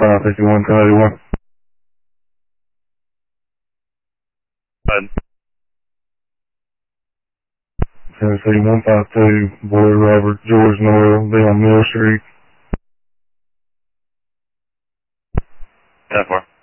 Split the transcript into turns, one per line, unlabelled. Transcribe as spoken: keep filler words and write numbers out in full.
five fifty-one, ten eighty-one.
Bud.
Tennessee one five two, Boy Robert, George Noel, be on Mill Street.
ten four.